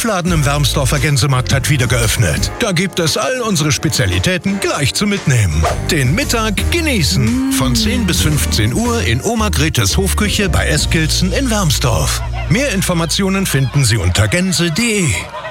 Hofladen im Wermsdorfer Gänsemarkt hat wieder geöffnet. Da gibt es all unsere Spezialitäten gleich zum Mitnehmen. Den Mittag genießen. Von 10 bis 15 Uhr in Oma Gretes Hofküche bei Eskilzen in Wermsdorf. Mehr Informationen finden Sie unter gänse.de.